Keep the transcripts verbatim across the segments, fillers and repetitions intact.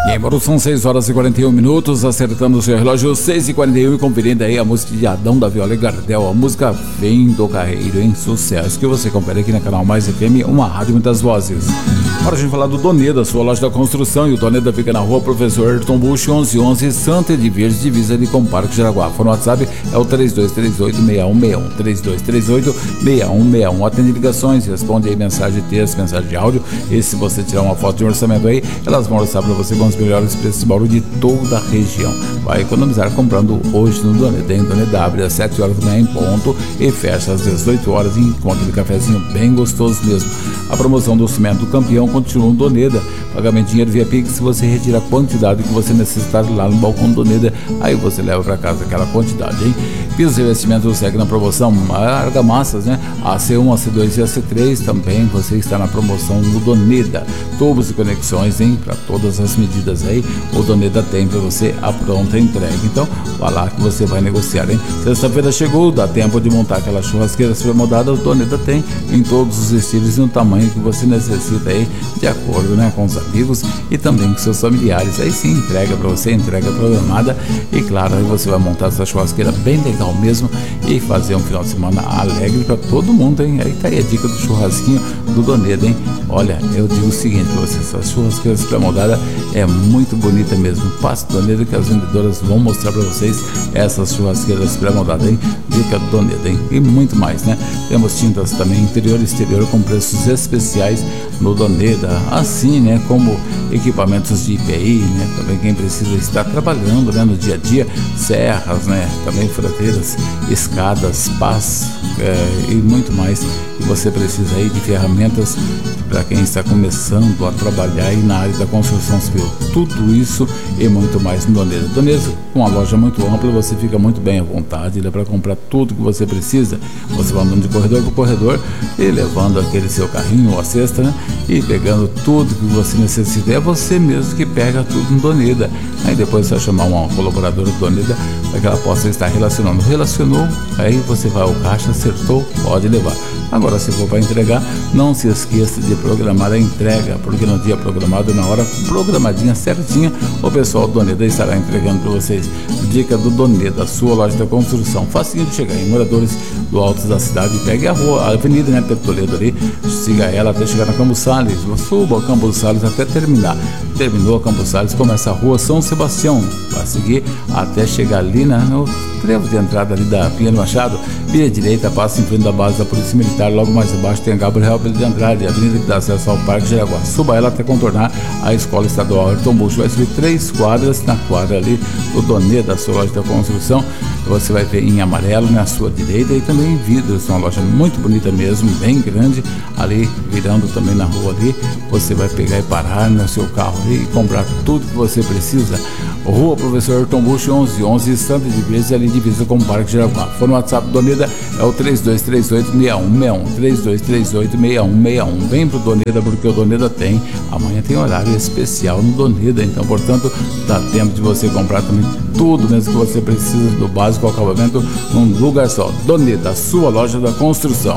E em Bauru são seis horas e quarenta e um minutos, acertando o seu relógio, seis e quarenta e um, e conferindo aí a música de Adão da Viola e Gardel, a música Vem do Carreiro, em sucesso, que você confere aqui na Canal Mais F M, uma rádio muitas vozes. Hora de falar do Doneda, sua loja da construção, e o Doneda fica na rua Professor Ayrton Busch, onze onze, Santa Edvige, divisa ali com o Parque Jaraguá. Fora no WhatsApp é o três dois três oito, seis um seis um, três dois três oito, seis um seis um. Atende ligações, responde aí mensagem de texto, mensagem de áudio, e se você tirar uma foto de um orçamento aí, elas vão orçar para você com os melhores preços de Bauru de toda a região. Vai economizar comprando hoje no Doneda. Em Doneda abre às sete horas da manhã em ponto e fecha às dezoito horas com aquele cafezinho bem gostoso mesmo. A promoção do cimento do campeão continua no Doneda. Pagamento de dinheiro via Pix, se você retira a quantidade que você necessitar lá no balcão do Doneda, aí você leva para casa aquela quantidade, hein? Pisos e revestimentos segue na promoção, argamassas, né? A C um, A C dois e A C três também você está na promoção no Doneda. Tubos e conexões, hein? Para todas as medidas aí, o Doneda tem para você a pronta entrega. Então, vá lá que você vai negociar, hein? Sexta-feira chegou, dá tempo de montar aquela churrasqueira supermodada, o Doneda tem em todos os estilos e no tamanho que você necessita aí, de acordo, né, com os amigos e também com seus familiares. Aí sim, entrega para você, entrega programada, e claro, aí você vai montar essa churrasqueira bem legal mesmo e fazer um final de semana alegre para todo mundo, hein? Aí tá aí a dica do churrasquinho do Doneda, hein? Olha, eu digo o seguinte para você, essa churrasqueira supermodada é muito bonita mesmo. Passe do Doneda que as vendedoras vão mostrar para vocês essas churrasqueiras pré-moldadas, hein? Dica do Doneda, hein? E muito mais, né? Temos tintas também interior e exterior com preços especiais no Doneda, assim, né? Como equipamentos de I P I, né? Também quem precisa estar trabalhando, né? No dia a dia, serras, né? Também fronteiras, escadas, pás é, e muito mais que você precisa aí de ferramentas para quem está começando a trabalhar aí na área da construção civil. Tudo isso e muito mais no Doneda. Doneda, com uma loja muito ampla, você fica muito bem à vontade, dá para comprar tudo que você precisa. Você vai andando de corredor por corredor e levando aquele seu carrinho ou a cesta, né? E pegando tudo que você necessita. É você mesmo que pega tudo no Doneda. Aí depois você vai chamar uma colaboradora do Doneda para que ela possa estar relacionando. Relacionou, aí você vai ao caixa, acertou, pode levar. Agora, se for para entregar, não se esqueça de programar a entrega, porque no dia programado, na hora programadinha, certinha, o pessoal do Doneda estará entregando para vocês. Dica do Doneda, sua loja da construção. Facinho de chegar em moradores do alto da cidade, pegue a rua, a avenida, né, Pedro Toledo ali, siga ela até chegar na Campos Salles, suba a Campos Salles até terminar. Terminou a Campos Salles, começa a rua São Sebastião, vai seguir até chegar ali na, no trevo de entrada ali da Pinheiro Machado, via direita, passa em frente da base da Polícia Militar, logo mais abaixo tem a Gabriel Pedro de Andrade, a avenida que dá acesso ao Parque Jaraguá. Suba ela até contornar a Escola Estadual Ayrton Busch, vai subir três quadras, na quadra ali do Doneda, da sua loja da construção, você vai ver em amarelo na sua direita, e também em vidros, uma loja muito bonita mesmo, bem grande, ali virando também na rua ali, você vai pegar e parar no seu carro ali e comprar tudo que você precisa. Rua Professor Ayrton Busch, onze onze, Santa Edvige, ali divisa com o Parque Jaraguá. For no WhatsApp do Doneda é o três dois três oito, seis um seis um, três dois três oito, seis um seis um. Vem pro Doneda, porque o Doneda tem, amanhã tem horário especial no Doneda, então, portanto, dá tempo de você comprar também tudo mesmo que você precisa, do básico ao acabamento, num lugar só. Doneda, sua loja da construção.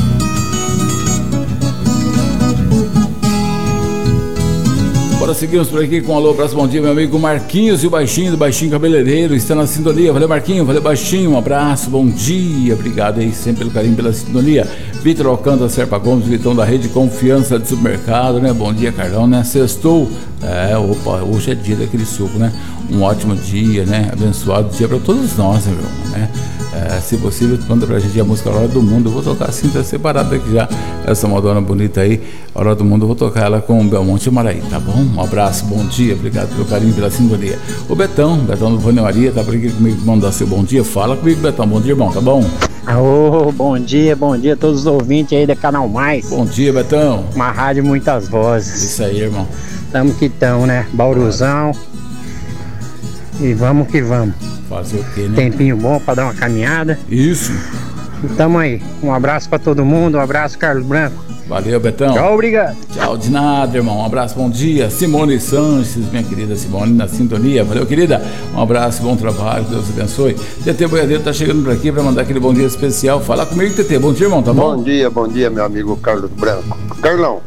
Agora seguimos por aqui com um alô, abraço, bom dia, meu amigo Marquinhos e o Baixinho, do Baixinho Cabeleireiro, está na sintonia. Valeu, Marquinho, valeu, Baixinho, um abraço, bom dia, obrigado aí sempre pelo carinho, pela sintonia. Vitor Alcântara, Serpa Gomes, Vitão da Rede Confiança de Supermercado, né? Bom dia, Carlão, né? Sextou, é, opa, hoje é dia daquele suco, né? Um ótimo dia, né? Abençoado dia para todos nós, né, meu, né? É, se possível, manda pra gente a música A Hora do Mundo. Eu vou tocar assim, tá separada aqui já, essa modona bonita aí, A Hora do Mundo. Eu vou tocar ela com o Belmonte e Maraí, tá bom? Um abraço, bom dia, obrigado pelo carinho, pela sintonia. O Betão, Betão do Vânia Maria, tá por aqui comigo, mandar seu bom dia. Fala comigo, Betão, bom dia, irmão, tá bom? Ô, oh, bom dia, bom dia a todos os ouvintes aí da Canal Mais. Bom dia, Betão. Uma rádio muitas vozes. Isso aí, irmão. Tamo que tamo, né? Bauruzão. E vamos que vamos. Fazer o quê, né? Tempinho bom pra dar uma caminhada. Isso. E tamo aí. Um abraço pra todo mundo. Um abraço, Carlos Branco. Valeu, Betão. Tchau, obrigado. Tchau, de nada, irmão. Um abraço, bom dia. Simone Sanches, minha querida Simone, na sintonia. Valeu, querida. Um abraço, bom trabalho. Deus abençoe. T T Boiadeiro tá chegando por aqui pra mandar aquele bom dia especial. Fala comigo, T T. Bom dia, irmão, tá bom? Bom dia, bom dia, meu amigo Carlos Branco. Carlão,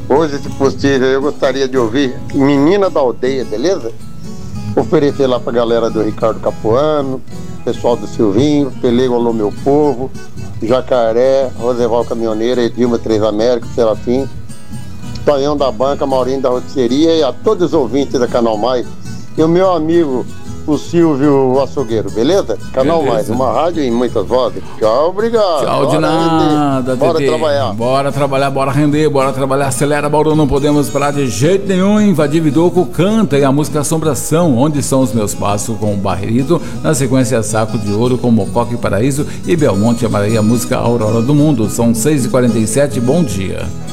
Hoje, se possível, eu gostaria de ouvir Menina da Aldeia, beleza? Oferecer lá pra galera do Ricardo Capuano, pessoal do Silvinho, Pelego Alô Meu Povo, Jacaré, Roseval Caminhoneira, Edilma Três Américas, Serafim, Tonhão da Banca, Maurinho da Rotisseria e a todos os ouvintes da Canal Mais. E o meu amigo, o Silvio Açougueiro, beleza? Canal beleza. Mais, uma rádio e muitas vozes. Tchau, obrigado. Tchau de bora nada, render. Bora Tete. trabalhar. Bora trabalhar, bora render, bora trabalhar. Acelera, Bauru, não podemos parar de jeito nenhum. Invadir Vidoco canta e a música Assombração, Onde São os Meus Passos, com o Barreto. Na sequência, Saco de Ouro, com Mococa e Paraíso. E Belmonte e Maria, a música Aurora do Mundo. São seis e quarenta e sete, bom dia.